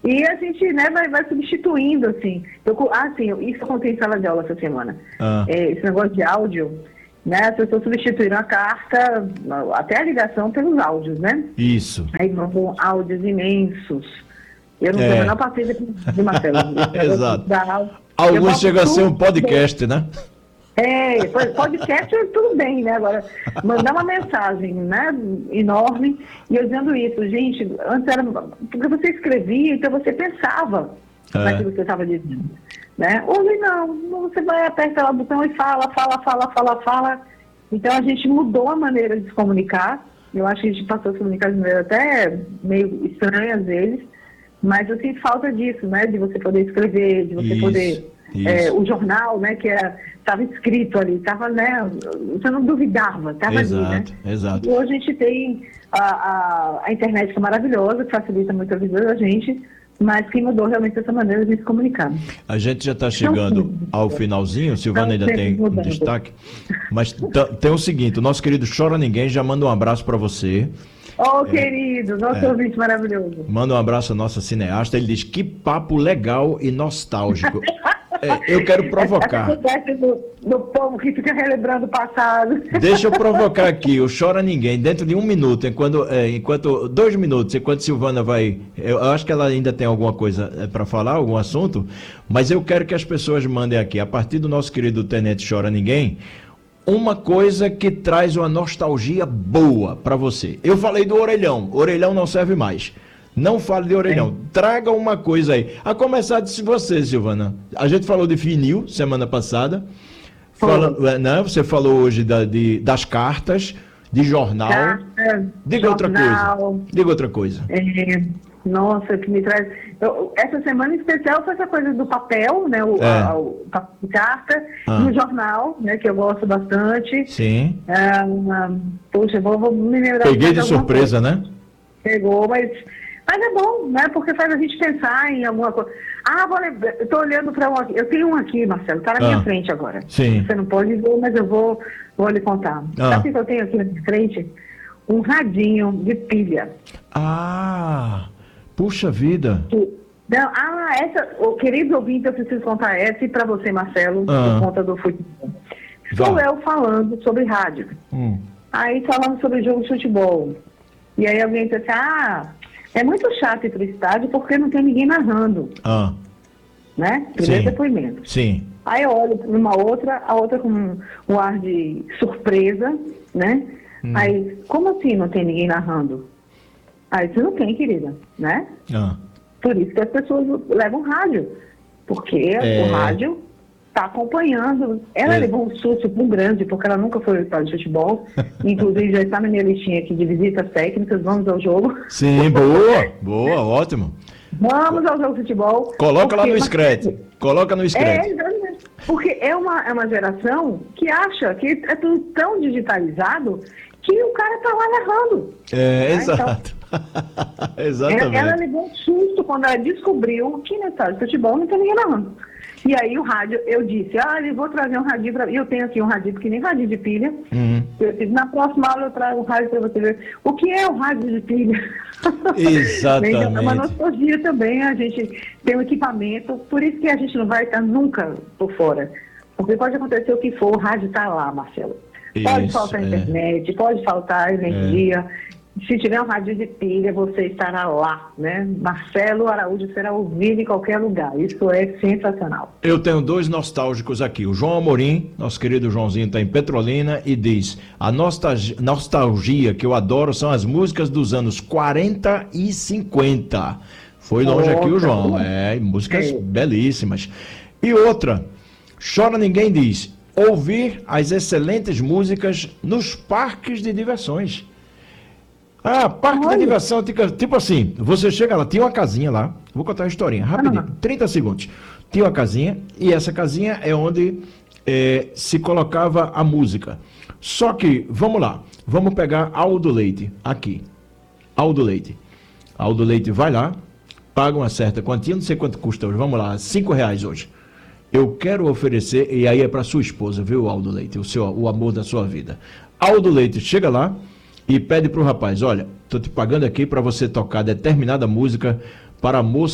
E a gente, né, vai substituindo, assim. Isso eu contei em sala de aula essa semana. Esse negócio de áudio, né, as pessoas substituíram a carta, até a ligação, pelos áudios, né? Isso. Aí mandam áudios imensos. Eu não tenho a menor paciência de Marcelo. Exato. Alguns chegam a ser um podcast, né? Podcast tudo bem, né? Agora, mandar uma mensagem, né, enorme, e eu dizendo isso, gente, antes era porque você escrevia, então você pensava naquilo que você estava dizendo, né? Hoje não, você vai, aperta lá o botão e fala. Então a gente mudou a maneira de se comunicar. Eu acho que a gente passou a se comunicar de maneira até meio estranha às vezes, mas eu sinto falta disso, né? De você poder escrever, de você poder... o jornal, né, que estava escrito ali, estava, né, você não duvidava, estava ali, né? Exato. E hoje a gente tem a internet, que é maravilhosa, que facilita muito a vida da gente, mas que mudou realmente essa maneira de se comunicar. A gente já está chegando ao finalzinho, Silvana ainda tem um destaque, mas tem o seguinte, o nosso querido Chora Ninguém já manda um abraço para você. Querido, nosso ouvinte maravilhoso. Manda um abraço à nossa cineasta, ele diz, que papo legal e nostálgico. Eu quero provocar. Do povo que fica relembrando o passado. Deixa eu provocar aqui, o Chora Ninguém, dentro de 1 minuto, enquanto 2 minutos, enquanto Silvana vai... Eu acho que ela ainda tem alguma coisa para falar, algum assunto, mas eu quero que as pessoas mandem aqui, a partir do nosso querido Tenente Chora Ninguém, uma coisa que traz uma nostalgia boa para você. Eu falei do orelhão não serve mais. Não fale de orelhão. Traga uma coisa aí. A começar de você, Silvana. A gente falou de vinil semana passada. Né? Você falou hoje das cartas, de jornal. Diga outra coisa. Nossa, que me traz... essa semana em especial foi essa coisa do papel, né? O papel de carta, no jornal, né? Que eu gosto bastante. Sim. Poxa, vou me lembrar. Peguei de surpresa, né? Pegou, mas é bom, né? Porque faz a gente pensar em alguma coisa. Vou lembrar. Eu tô olhando para um aqui. Eu tenho um aqui, Marcelo, tá na minha frente agora. Sim. Você não pode ver, mas eu vou lhe contar. Sabe o que eu tenho aqui na minha frente? Um radinho de pilha. Puxa vida. Não, querido ouvinte, eu preciso contar essa e para você, Marcelo, por conta do futebol. Sou eu falando sobre rádio. Aí falando sobre jogo de futebol. E aí alguém disse assim, é muito chato ir para o estádio porque não tem ninguém narrando. Né? Primeiro depoimento. Sim. Aí eu olho para uma outra, a outra com um ar de surpresa, né? Aí, como assim não tem ninguém narrando? Aí você não tem, querida, né? Por isso que as pessoas levam rádio. Porque o rádio está acompanhando. Ela levou um susto tão grande, porque ela nunca foi ao estádio de futebol. Inclusive, já está na minha listinha aqui de visitas técnicas. Vamos ao jogo. Sim, boa, ótimo. Vamos ao jogo de futebol. Coloca lá no Screte. Coloca no Screte. Porque é uma geração que acha que é tudo tão digitalizado que o cara está lá narrando. Exato. Então, exatamente. Ela levou um susto quando ela descobriu que no estádio de futebol não tem ninguém narrando. E aí o rádio, eu disse, eu vou trazer um radinho para... Eu tenho aqui um radinho, porque nem radinho de pilha. Eu disse, na próxima aula eu trago um rádio para você ver. O que é o rádio de pilha? Exatamente. É uma nostalgia também, a gente tem um equipamento, por isso que a gente não vai estar nunca por fora. Porque pode acontecer o que for, o rádio está lá, Marcelo. Pode faltar internet, pode faltar energia. Se tiver um rádio de pilha, você estará lá, né? Marcelo Araújo será ouvido em qualquer lugar. Isso é sensacional. Eu tenho 2 nostálgicos aqui. O João Amorim, nosso querido Joãozinho, está em Petrolina e diz: a nostalgia que eu adoro são as músicas dos anos 40 e 50. Foi longe aqui o João. Músicas belíssimas. E outra, Chora Ninguém diz: ouvir as excelentes músicas nos parques de diversões. Parque de diversão, tipo assim, você chega lá, tinha uma casinha lá, vou contar uma historinha, rapidinho, 30 segundos. Tinha uma casinha, e essa casinha é onde se colocava a música. Só que, vamos lá, vamos pegar Aldo Leite, aqui. Aldo Leite vai lá, paga uma certa quantia, não sei quanto custa hoje, vamos lá, R$5 hoje. Eu quero oferecer, e aí é para sua esposa, viu, Aldo Leite, o amor da sua vida. Aldo Leite chega lá e pede para o rapaz: olha, estou te pagando aqui para você tocar determinada música para a moça